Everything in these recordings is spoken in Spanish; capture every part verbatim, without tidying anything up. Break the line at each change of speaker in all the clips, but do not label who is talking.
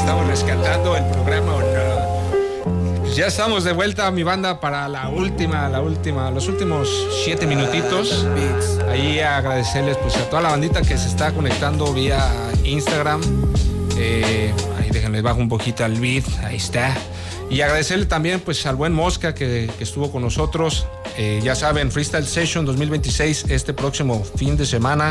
estamos rescatando el programa o no. Ya estamos de vuelta, mi banda, para la última, la última, los últimos siete minutitos. Ahí agradecerles pues a toda la bandita que se está conectando vía Instagram. Eh, ahí déjenles bajo un poquito al beat, ahí está. Y agradecerle también pues al buen Mosca que, que estuvo con nosotros. Eh, ya saben, Freestyle Session dos mil veintiséis este próximo fin de semana.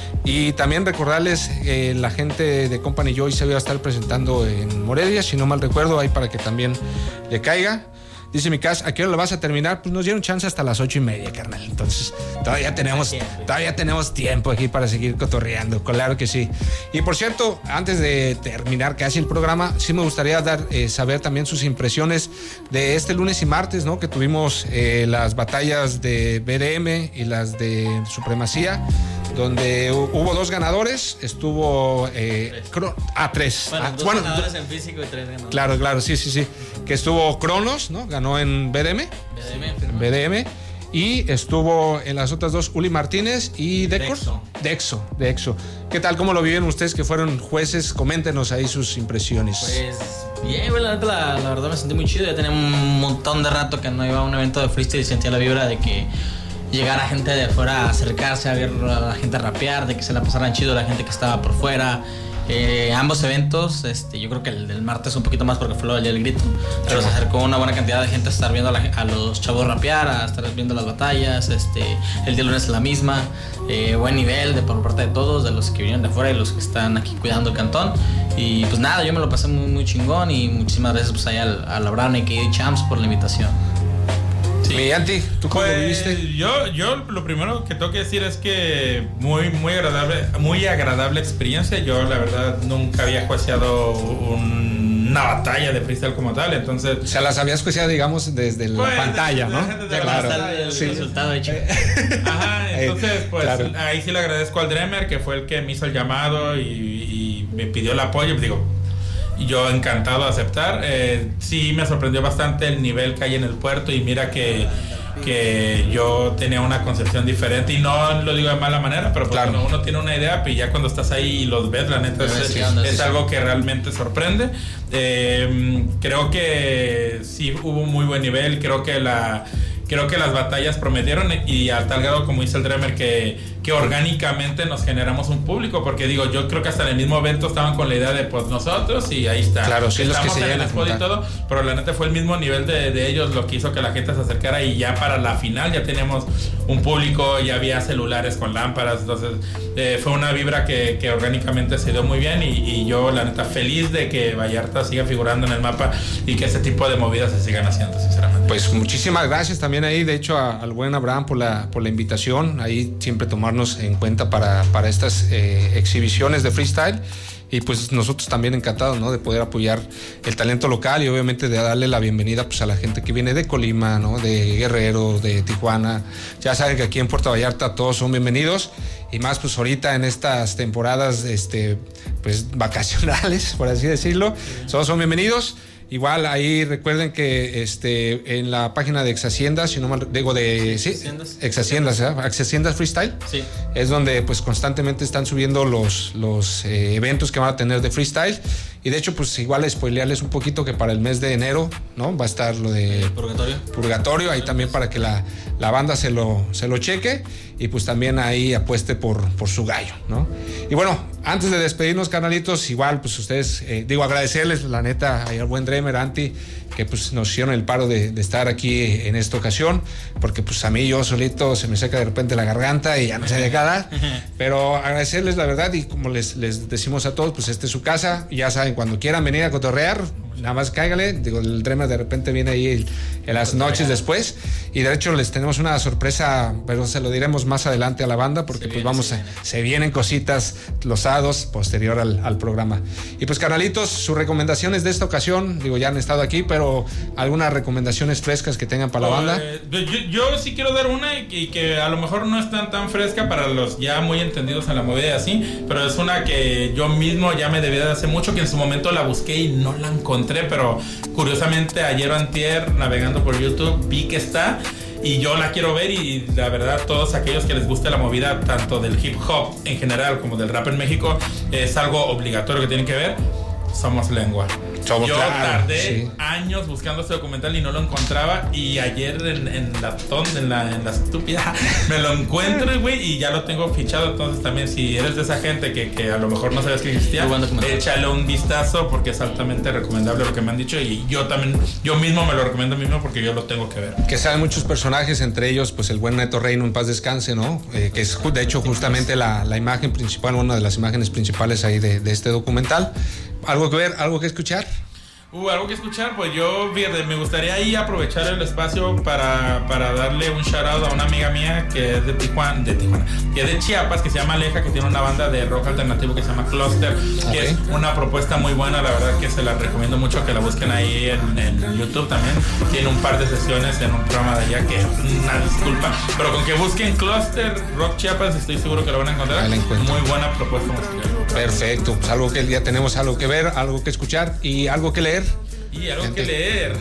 Y también recordarles, eh, la gente de Company Joy se va a estar presentando en Morelia, si no mal recuerdo, ahí para que también le caiga. Dice mi Cas, ¿a qué hora lo vas a terminar? Pues nos dieron chance hasta las ocho y media, carnal. Entonces, todavía tenemos, todavía tenemos tiempo aquí para seguir cotorreando, claro que sí. Y por cierto, antes de terminar casi el programa, sí me gustaría dar, eh, saber también sus impresiones de este lunes y martes, ¿no? Que tuvimos eh, las batallas de B D M y las de Supremacía, donde hubo dos ganadores, estuvo eh, Cro- ah, tres.
Bueno,
ah,
dos
bueno,
ganadores en físico y tres ganadores.
Claro, claro, sí, sí, sí. Que estuvo Cronos, ¿no? Ganó en B D M.
B D M, firma.
B D M. Y estuvo en las otras dos Uli Martínez y Decor.
Dexo.
Dexo, Dexo. ¿Qué tal? ¿Cómo lo vivieron ustedes que fueron jueces? Coméntenos ahí sus impresiones.
Pues bien, güey, la neta, la, la verdad me sentí muy chido. Ya tenía un montón de rato que no iba a un evento de freestyle y sentía la vibra de que llegara gente de afuera a acercarse a ver a la gente rapear, de que se la pasaran chido la gente que estaba por fuera. Eh, ambos eventos, este, yo creo que el del martes un poquito más porque fue lo del grito, pero se acercó una buena cantidad de gente a estar viendo a, la, a los chavos rapear, a estar viendo las batallas. Este, el día lunes la misma, eh, buen nivel de por parte de todos, de los que vinieron de afuera y los que están aquí cuidando el cantón. Y pues nada, yo me lo pasé muy, muy chingón y muchísimas gracias pues allá al, a Labrana y K D Champs por la invitación.
Sí. Mediante, ¿tú cómo
pues,
lo viviste?
Yo, yo lo primero que tengo que decir es que muy, muy agradable, muy agradable experiencia. Yo la verdad nunca había jueceado un, una batalla de freestyle como tal, entonces.
O sea, las habías juiciado, digamos, desde la
pues,
pantalla,
desde,
¿no?
desde, desde
claro.
Está el
sí.
resultado hecho.
Ajá, entonces pues
claro.
ahí sí le agradezco al Dremer, que fue el que me hizo el llamado y, y me pidió el apoyo. Digo, yo encantado de aceptar. Eh, sí me sorprendió bastante el nivel que hay en el puerto y mira que, que yo tenía una concepción diferente y no lo digo de mala manera, pero
claro,
cuando uno tiene una idea, pues ya cuando estás ahí y los ves, la neta es,
sí,
es,
sí,
es algo que realmente sorprende. Eh, creo que sí hubo muy buen nivel, creo que la creo que las batallas prometieron y a tal grado, como dice el Dremer, que, que orgánicamente nos generamos un público, porque digo, yo creo que hasta en el mismo evento estaban con la idea de pues nosotros y ahí está.
Claro, sí, los que
estamos
se
en el
llegan a
spot y
juntar.
todo, pero la neta fue el mismo nivel de, de ellos lo que hizo que la gente se acercara y ya para la final ya teníamos un público, ya había celulares con lámparas, entonces eh, fue una vibra que, que orgánicamente se dio muy bien y, y yo la neta feliz de que Vallarta siga figurando en el mapa y que ese tipo de movidas se sigan haciendo, sinceramente.
Pues muchísimas gracias también ahí, de hecho, a, al buen Abraham por la, por la invitación, ahí siempre tomarnos en cuenta para, para estas eh, exhibiciones de freestyle. Y pues nosotros también encantados, ¿no? De poder apoyar el talento local y obviamente de darle la bienvenida pues a la gente que viene de Colima, ¿no? De Guerrero, de Tijuana. Ya saben que aquí en Puerto Vallarta todos son bienvenidos y más pues ahorita en estas temporadas este, pues vacacionales, por así decirlo, todos son bienvenidos. Igual ahí recuerden que este en la página de Exhaciendas, si no mal digo de sí, Exhaciendas, ¿eh? Exhaciendas Freestyle,
sí,
es donde pues constantemente están subiendo los los eh, eventos que van a tener de freestyle y de hecho pues igual spoilearles un poquito que para el mes de enero, ¿no? Va a estar lo de
el Purgatorio.
Purgatorio ahí también para que la, la banda se lo se lo cheque y pues también ahí apueste por por su gallo, ¿no? Y bueno, antes de despedirnos, carnalitos, igual pues ustedes eh, digo agradecerles la neta al buen Dremer, Anti, que pues nos hicieron el paro de, de estar aquí en esta ocasión, porque pues a mí yo solito se me seca de repente la garganta y ya no sé de qué dar, pero agradecerles la verdad y como les, les decimos a todos, pues esta es su casa, ya saben, cuando quieran venir a cotorrear, nada más cáigale, digo, el Dremer de repente viene ahí el, en las noches después y de hecho les tenemos una sorpresa, pero se lo diremos más adelante a la banda porque
se
pues
viene,
vamos
se
a,
viene.
se vienen cositas los sábados posterior al, al programa. Y pues carnalitos, sus recomendaciones de esta ocasión, digo, ya han estado aquí, pero algunas recomendaciones frescas que tengan para la banda.
Eh, yo, yo sí quiero dar una y que, y que a lo mejor no es tan, tan fresca para los ya muy entendidos en la movida y así, pero es una que yo mismo ya me debía de hace mucho, que en su momento la busqué y no la encontré, pero curiosamente ayer o antier navegando por YouTube vi que está y yo la quiero ver y la verdad todos aquellos que les guste la movida tanto del hip hop en general como del rap en México es algo obligatorio que tienen que ver. Somos Lengua.
Somos,
Yo
claro,
tardé
sí.
años buscando este documental y no lo encontraba. Y ayer en, en la tonta, en la, en la estúpida, me lo encuentro, güey, y ya lo tengo fichado. Entonces también, si eres de esa gente que, que a lo mejor no sabes que existía, échale un vistazo porque es altamente recomendable lo que me han dicho. Y yo también, yo mismo me lo recomiendo a mí mismo porque yo lo tengo que ver.
Que salen muchos personajes, entre ellos, pues el buen Neto Reino, en paz descanse, ¿no? Eh, que es de hecho justamente la, la imagen principal, una de las imágenes principales ahí de, de este documental. ¿Algo que ver? ¿Algo que escuchar?
Uh, algo que escuchar, pues yo me gustaría ahí aprovechar el espacio para, para darle un shout out a una amiga mía que es de Tijuana, de Tijuana, que es de Chiapas, que se llama Aleja, que tiene una banda de rock alternativo que se llama Cluster, okay. que es una propuesta muy buena, la verdad que se la recomiendo mucho que la busquen ahí en, en YouTube también. Tiene un par de sesiones en un programa de allá que una disculpa, pero con que busquen Cluster Rock Chiapas estoy seguro que lo van a encontrar. Muy buena propuesta musical.
Perfecto, pues algo que ya tenemos algo que ver, algo que escuchar y algo que leer.
Y algo Gente. que leer.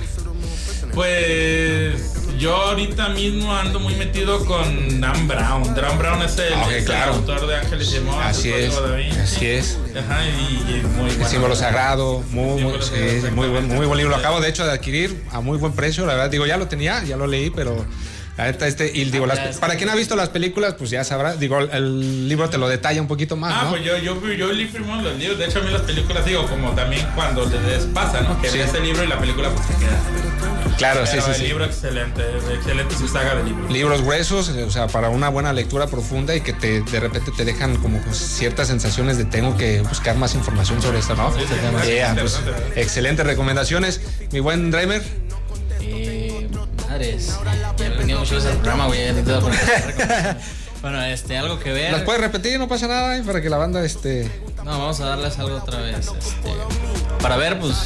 Pues yo ahorita mismo ando muy metido con Dan Brown. Dan Brown es el,
okay,
es
claro.
el autor de Ángeles y Demonios.
Así es, así es.
Ajá, y, y muy bueno.
El símbolo sagrado, muy, muy, sí, muy, buen, muy buen libro. Lo acabo de hecho de adquirir a muy buen precio, la verdad. Digo, ya lo tenía, ya lo leí, pero... Este, y digo, las, para quien ha visto las películas, pues ya sabrá. Digo, el libro te lo detalla un poquito más,
ah,
¿no?
pues yo, yo, yo leí primero los libros. De hecho, a mí las películas, digo, como también cuando les pasa, ¿no? Que sí. ves el libro y la película pues se queda.
Claro,
Pero
sí, sí.
el
sí.
libro excelente, excelente su saga de libros.
Libros gruesos, o sea, para una buena lectura profunda y que te de repente te dejan como ciertas sensaciones de tengo que buscar más información sobre esto, ¿no?
Sí, sí,
yeah, pues, excelentes recomendaciones. Mi buen Dramer.
Madres, ya he venido mucho veces al programa, güey. Bueno, este, algo que ver.
Las puedes repetir, no pasa nada, para que la banda, este.
No, vamos a darles algo otra vez. Este, para ver, pues.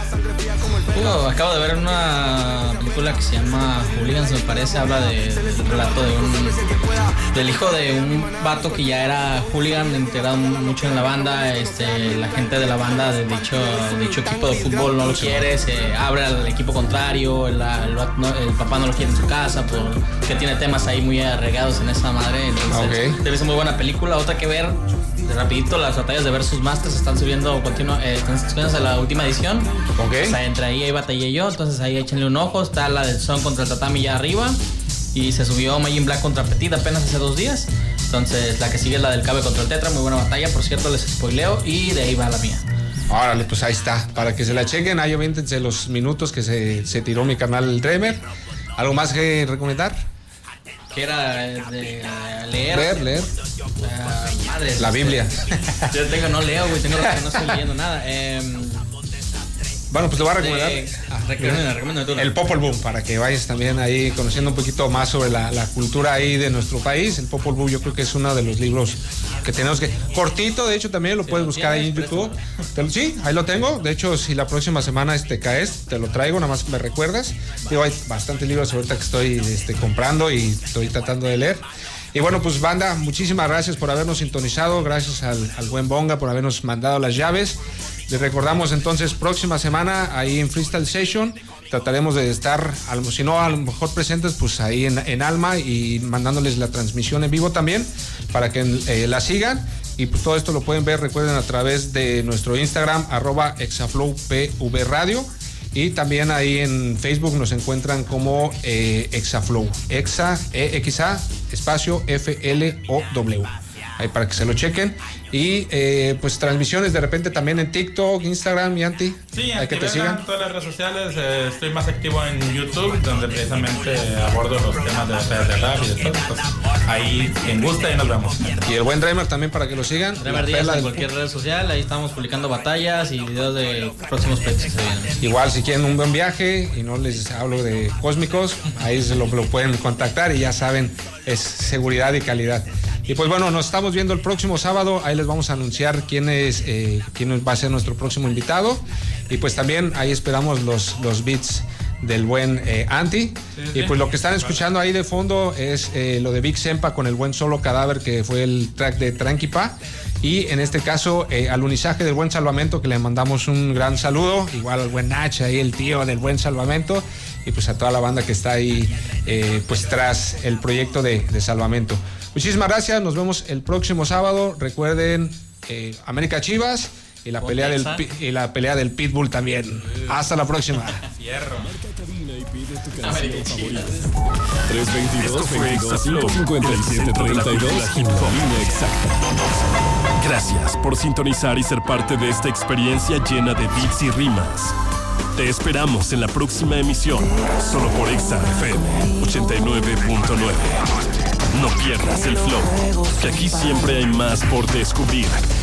Digo, acabo de ver una película que se llama Hooligans, me parece. Habla de, del relato de un. del hijo de un vato que ya era hooligan, integrado mucho en la banda. Este, la gente de la banda de dicho, dicho equipo de fútbol no lo quiere, se abre al equipo contrario. El, el, no, el papá no lo quiere en su casa porque tiene temas ahí muy arraigados en esa madre. Entonces, okay. debe ser muy buena película. Otra que ver. De rapidito, las batallas de Versus Masters están subiendo continua, eh, están subiendo a la última edición.
Okay.
O sea, entre ahí hay batallé yo, entonces ahí échenle un ojo. Está la del Son contra el Tatami ya arriba. Y se subió Majin Black contra Petit apenas hace dos días. Entonces la que sigue es la del Cabe contra el Tetra, muy buena batalla, por cierto, les spoileo. Y de ahí va la mía.
Órale, pues ahí está, para que se la chequen. Ahí aviéntense los minutos que se, se tiró mi canal el Dreamer. ¿Algo más que recomendar?
Que era de leer.
Leer, leer.
Uh, madres,
la Biblia.
Yo tengo, no leo, güey, tengo que no estoy leyendo nada. Eh,
bueno, pues te voy a recomendar.
Eh, ah, recomienda, recomienda tú.
El Popol Vuh, para que vayas también ahí conociendo un poquito más sobre la, la cultura ahí de nuestro país. El Popol Vuh yo creo que es uno de los libros que tenemos que... Cortito, de hecho, también lo sí, puedes lo buscar ahí en YouTube. Te, sí, ahí lo tengo. De hecho, si la próxima semana este, caes, te lo traigo, nada más me recuerdas. Digo, hay bastantes libros ahorita que estoy este, comprando y estoy tratando de leer. Y bueno, pues banda, muchísimas gracias por habernos sintonizado, gracias al, al buen Bonga por habernos mandado las llaves. Les recordamos entonces, próxima semana ahí en Freestyle Session, trataremos de estar, si no a lo mejor presentes, pues ahí en, en Alma y mandándoles la transmisión en vivo también, para que eh, la sigan. Y pues todo esto lo pueden ver, recuerden, a través de nuestro Instagram, arroba exaflowpv radio. Y también ahí en Facebook nos encuentran como eh, Exaflow, Exa, E X A, espacio F L O W. Ahí para que se lo chequen. Y eh, pues transmisiones de repente también en TikTok, Instagram y Anti.
Sí,
hay que te sigan.
En todas las redes sociales. Eh, estoy más activo en YouTube, donde precisamente abordo los temas de batallas de rap y de todo. Pues, ahí, quien gusta, y nos vemos.
Y el buen Dreamer también para que lo sigan.
Dreamer Díaz en cualquier red social. Ahí estamos publicando batallas y videos de próximos proyectos que se vienen.
Igual, si quieren un buen viaje y no les hablo de cósmicos, ahí se lo, lo pueden contactar y ya saben, es seguridad y calidad. Y pues bueno, nos estamos viendo el próximo sábado. Ahí les vamos a anunciar quién es, eh, quién va a ser nuestro próximo invitado. Y pues también ahí esperamos los, los beats del buen eh, Anti. Sí, sí. Y pues lo que están escuchando ahí de fondo es eh, lo de Big Sempa con el buen Solo Cadáver, que fue el track de Tranquipa. Y en este caso eh, al Unisaje del buen Salvamento, que le mandamos un gran saludo. Igual al buen Nach, ahí el tío del buen Salvamento. Y pues a toda la banda que está ahí eh, pues tras el proyecto de, de Salvamento. Muchísimas gracias, nos vemos el próximo sábado. Recuerden, eh, América Chivas Y la, pelea del, y la pelea del Pitbull también. Hasta la próxima.
Fierro.
tres veintidós, veintidós, cinco cincuenta y siete, treinta y dos. Línea exacta. Gracias por sintonizar y ser parte de esta experiencia llena de beats y rimas. Te esperamos en la próxima emisión, solo por Exa F M ochenta y nueve punto nueve. No pierdas el flow, que aquí siempre hay más por descubrir.